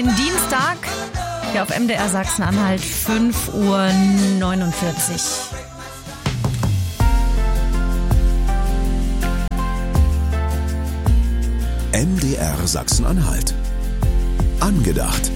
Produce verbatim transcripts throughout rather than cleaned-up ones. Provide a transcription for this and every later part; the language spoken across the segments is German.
Dienstag, hier auf M D R Sachsen-Anhalt, fünf Uhr neunundvierzig. M D R Sachsen-Anhalt. Angedacht.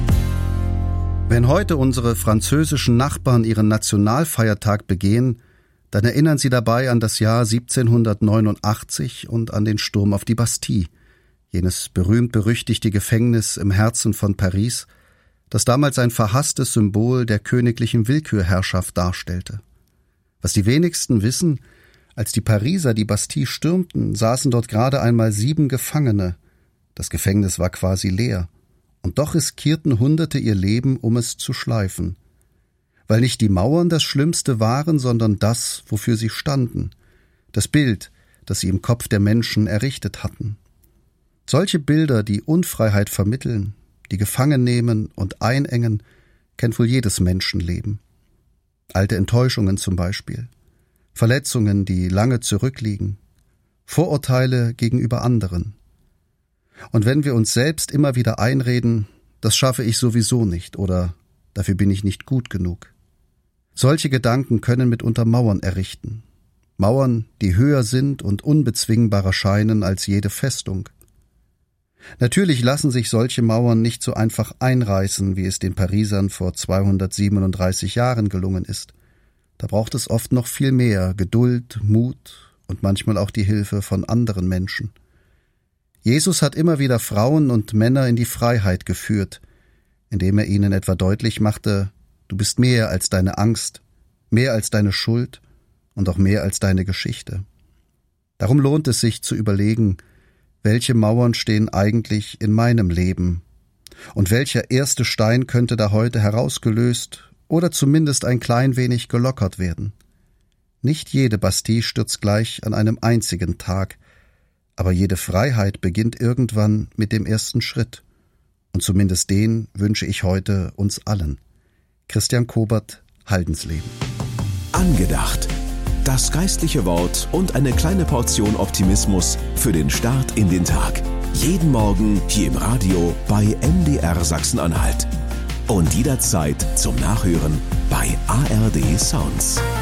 Wenn heute unsere französischen Nachbarn ihren Nationalfeiertag begehen, dann erinnern sie dabei an das Jahr siebzehnhundertneunundachtzig und an den Sturm auf die Bastille, jenes berühmt-berüchtigte Gefängnis im Herzen von Paris, das damals ein verhasstes Symbol der königlichen Willkürherrschaft darstellte. Was die wenigsten wissen, als die Pariser die Bastille stürmten, saßen dort gerade einmal sieben Gefangene. Das Gefängnis war quasi leer, und doch riskierten Hunderte ihr Leben, um es zu schleifen. Weil nicht die Mauern das Schlimmste waren, sondern das, wofür sie standen, das Bild, das sie im Kopf der Menschen errichtet hatten. Solche Bilder, die Unfreiheit vermitteln, die gefangen nehmen und einengen, kennt wohl jedes Menschenleben. Alte Enttäuschungen zum Beispiel, Verletzungen, die lange zurückliegen, Vorurteile gegenüber anderen. Und wenn wir uns selbst immer wieder einreden, das schaffe ich sowieso nicht oder dafür bin ich nicht gut genug. Solche Gedanken können mitunter Mauern errichten. Mauern, die höher sind und unbezwingbarer scheinen als jede Festung. Natürlich lassen sich solche Mauern nicht so einfach einreißen, wie es den Parisern vor zweihundertsiebenunddreißig Jahren gelungen ist. Da braucht es oft noch viel mehr Geduld, Mut und manchmal auch die Hilfe von anderen Menschen. Jesus hat immer wieder Frauen und Männer in die Freiheit geführt, indem er ihnen etwa deutlich machte, du bist mehr als deine Angst, mehr als deine Schuld und auch mehr als deine Geschichte. Darum lohnt es sich zu überlegen, welche Mauern stehen eigentlich in meinem Leben und welcher erste Stein könnte da heute herausgelöst oder zumindest ein klein wenig gelockert werden. Nicht jede Bastille stürzt gleich an einem einzigen Tag, aber jede Freiheit beginnt irgendwann mit dem ersten Schritt. Und zumindest den wünsche ich heute uns allen. Christian Kobert, Haldensleben. Angedacht. Das geistliche Wort und eine kleine Portion Optimismus für den Start in den Tag. Jeden Morgen hier im Radio bei M D R Sachsen-Anhalt. Und jederzeit zum Nachhören bei A R D Sounds.